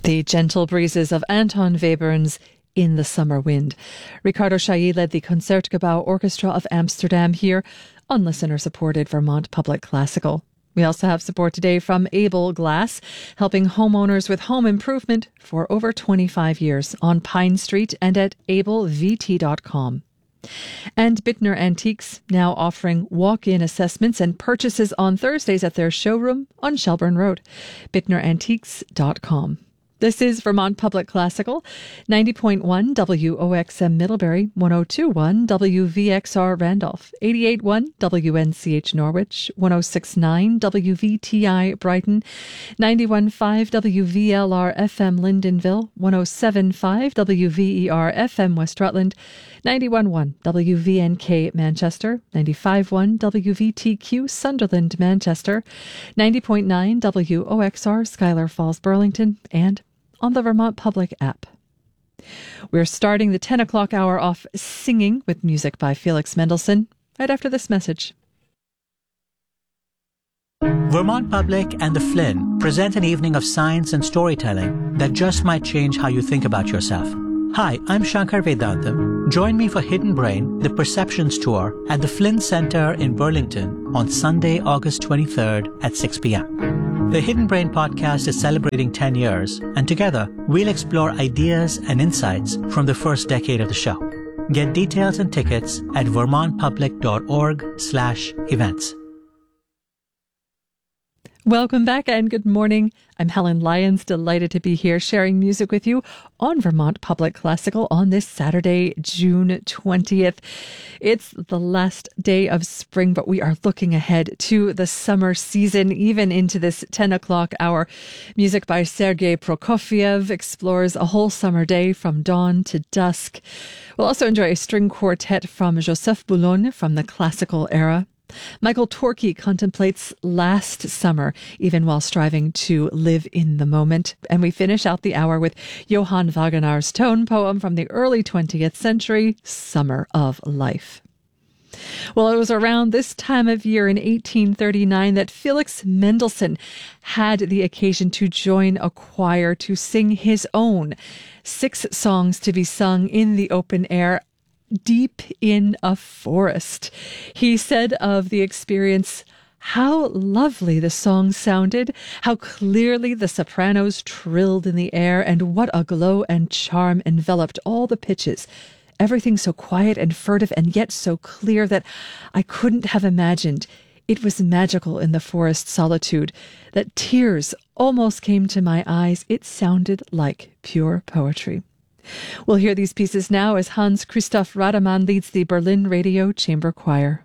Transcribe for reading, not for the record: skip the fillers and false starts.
The gentle breezes of Anton Webern's In the Summer Wind. Ricardo Chailly led the Concertgebouw Orchestra of Amsterdam here on listener-supported Vermont Public Classical. We also have support today from Abel Glass, helping homeowners with home improvement for over 25 years on Pine Street and at abelvt.com. And Bittner Antiques, now offering walk-in assessments and purchases on Thursdays at their showroom on Shelburne Road. bittnerantiques.com. This is Vermont Public Classical, 90.1 WOXM Middlebury, 102.1 WVXR Randolph, 88.1 WNCH Norwich, 106.9 WVTI Brighton, 91.5 WVLR FM Lyndonville, 107.5 WVER FM West Rutland, 91.1 WVNK Manchester, 95.1 WVTQ Sunderland Manchester, 90.9 WOXR Schuyler Falls Burlington, and on the Vermont Public app. We're starting the 10 o'clock hour off singing with music by Felix Mendelssohn right after this message. Vermont Public and the Flynn present an evening of science and storytelling that just might change how you think about yourself. Hi, I'm Shankar Vedantam. Join me for Hidden Brain, the Perceptions Tour at the Flynn Center in Burlington on Sunday, August 23rd at 6 p.m. The Hidden Brain podcast is celebrating 10 years, and together we'll explore ideas and insights from the first decade of the show. Get details and tickets at vermontpublic.org/events. Welcome back and good morning. I'm Helen Lyons, delighted to be here sharing music with you on Vermont Public Classical on this Saturday, June 20th. It's the last day of spring, but we are looking ahead to the summer season, even into this 10 o'clock hour. Music by Sergei Prokofiev explores a whole summer day from dawn to dusk. We'll also enjoy a string quartet from Joseph Boulogne from the classical era. Michael Torkey contemplates last summer, even while striving to live in the moment. And we finish out the hour with Johann Wagenaar's tone poem from the early 20th century, Summer of Life. Well, it was around this time of year in 1839 that Felix Mendelssohn had the occasion to join a choir to sing his own 6 songs to be sung in the open air deep in a forest. He said of the experience, how lovely the song sounded, how clearly the sopranos trilled in the air, and what a glow and charm enveloped all the pitches. Everything so quiet and furtive and yet so clear that I couldn't have imagined. It was magical in the forest solitude that tears almost came to my eyes. It sounded like pure poetry. We'll hear these pieces now as Hans Christoph Rademann leads the Berlin Radio Chamber Choir.